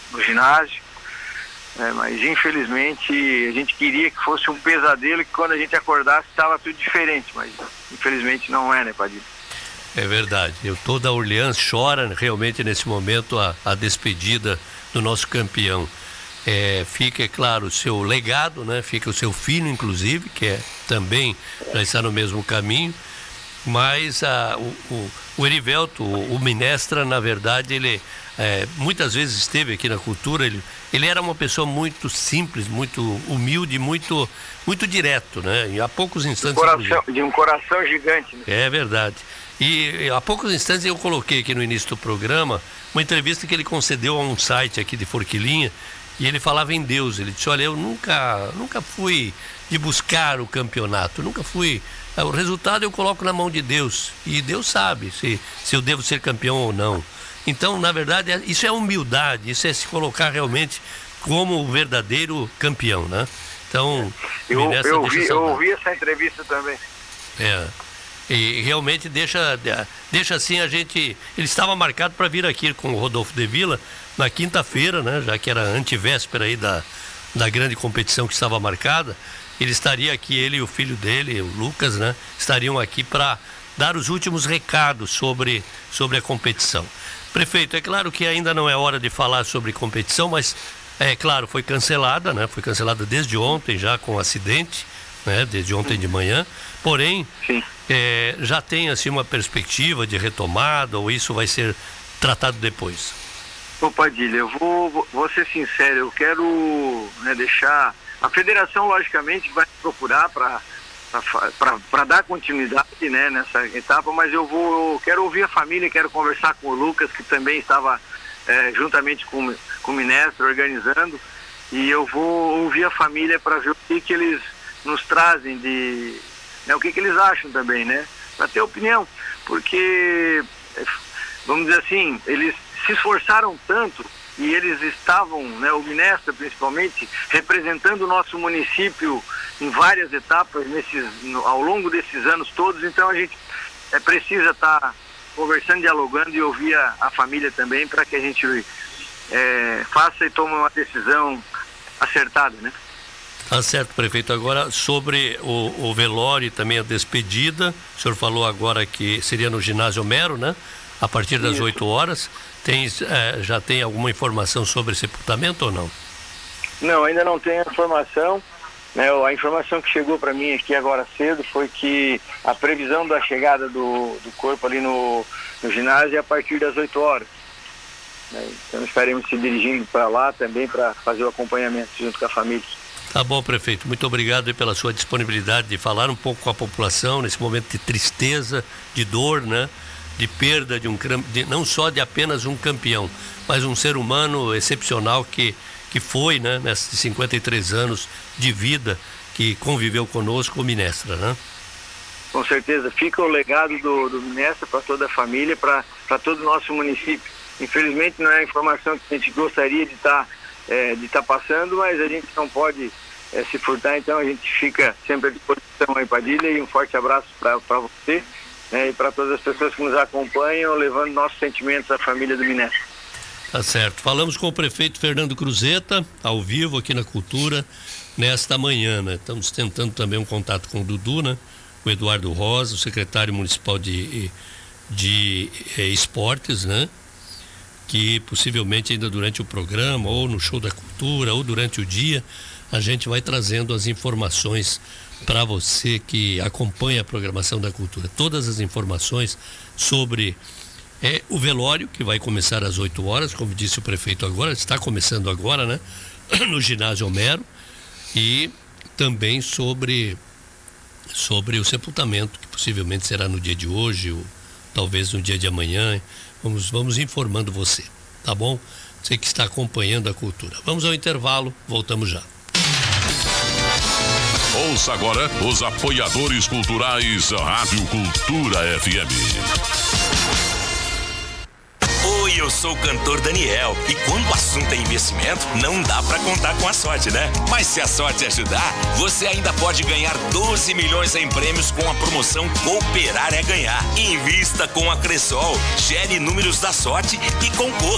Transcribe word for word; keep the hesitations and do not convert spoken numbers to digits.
no ginásio, é, mas infelizmente a gente queria que fosse um pesadelo, que quando a gente acordasse estava tudo diferente, mas infelizmente não é, né, Padilha? É verdade, eu, toda a Orleans chora realmente nesse momento a, a despedida do nosso campeão. É, fica, é claro, o seu legado, né? Fica o seu filho, inclusive, que é, também já está no mesmo caminho, mas a, o, o, o Erivelto, o, o Minestra, na verdade, ele é, muitas vezes esteve aqui na cultura, ele, ele era uma pessoa muito simples, muito humilde, muito, muito direto, né? E há poucos instantes... De, coração, de um coração gigante. Né? É verdade. E há poucos instantes eu coloquei aqui no início do programa uma entrevista que ele concedeu a um site aqui de Forquilinha, e ele falava em Deus. Ele disse: olha, eu nunca, nunca fui de buscar o campeonato, nunca fui, o resultado eu coloco na mão de Deus, e Deus sabe se, se eu devo ser campeão ou não. Então, na verdade, isso é humildade, isso é se colocar realmente como o verdadeiro campeão, né? Então, eu, eu, vi, eu ouvi essa entrevista também. É. E realmente deixa, deixa assim a gente... Ele estava marcado para vir aqui com o Rodolfo de Villa na quinta-feira, né? Já que era antivéspera aí da, da grande competição que estava marcada. Ele estaria aqui, ele e o filho dele, o Lucas, né? Estariam aqui para dar os últimos recados sobre, sobre a competição. Prefeito, é claro que ainda não é hora de falar sobre competição, mas é claro, foi cancelada, né? Foi cancelada desde ontem já com um acidente, né? Desde ontem de manhã. Porém, é, já tem assim uma perspectiva de retomada, ou isso vai ser tratado depois? Ô Padilha, eu vou, vou ser sincero, eu quero, né, deixar... A federação, logicamente, vai procurar para dar continuidade, né, nessa etapa, mas eu vou eu quero ouvir a família, quero conversar com o Lucas, que também estava é, juntamente com, com o Minestra organizando, e eu vou ouvir a família para ver o que, que eles nos trazem de... Né, o que, que eles acham também, né? Para ter opinião, porque, vamos dizer assim, eles se esforçaram tanto e eles estavam, né, o Minestra principalmente, representando o nosso município em várias etapas nesses, no, ao longo desses anos todos, então a gente é, precisa estar tá conversando, dialogando e ouvir a, a família também para que a gente é, faça e tome uma decisão acertada, né? Tá certo, prefeito. Agora, sobre o, o velório e também a despedida, o senhor falou agora que seria no ginásio Homero, né? A partir das oito horas. Tem, é, já tem alguma informação sobre sepultamento ou não? Não, ainda não tenho informação. Né? A informação que chegou para mim aqui agora cedo foi que a previsão da chegada do, do corpo ali no, no ginásio é a partir das oito horas. Né? Então estaremos se dirigindo para lá também para fazer o acompanhamento junto com a família. Tá bom, prefeito. Muito obrigado pela sua disponibilidade de falar um pouco com a população nesse momento de tristeza, de dor, né? De perda de um de, não só de apenas um campeão, mas um ser humano excepcional que, que foi, né? Nesses cinquenta e três anos de vida que conviveu conosco, o Minestra, né? Com certeza. Fica o legado do, do Minestra para toda a família, para todo o nosso município. Infelizmente não é a informação que a gente gostaria de estar... Tá, É, de estar tá passando, mas a gente não pode é, se furtar, então a gente fica sempre à disposição aí, Padilha, e um forte abraço para você, né, e para todas as pessoas que nos acompanham, levando nossos sentimentos à família do Minestra. Tá certo. Falamos com o prefeito Fernando Cruzeta, ao vivo aqui na Cultura, nesta manhã, né? Estamos tentando também um contato com o Dudu, né? O Eduardo Rosa, o secretário municipal de, de, de esportes, né? Que possivelmente ainda durante o programa, ou no show da cultura, ou durante o dia, a gente vai trazendo as informações para você que acompanha a programação da cultura. Todas as informações sobre é, o velório, que vai começar às oito horas, como disse o prefeito agora, está começando agora, né? No ginásio Homero, e também sobre, sobre o sepultamento, que possivelmente será no dia de hoje, ou talvez no dia de amanhã. Vamos, vamos informando você, tá bom? Você que está acompanhando a cultura. Vamos ao intervalo, voltamos já. Ouça agora os apoiadores culturais da Rádio Cultura F M. Oi, eu sou o cantor Daniel, e quando o assunto é investimento, não dá pra contar com a sorte, né? Mas se a sorte ajudar, você ainda pode ganhar doze milhões em prêmios com a promoção Cooperar é Ganhar. Invista com a Cressol, gere números da sorte e concorra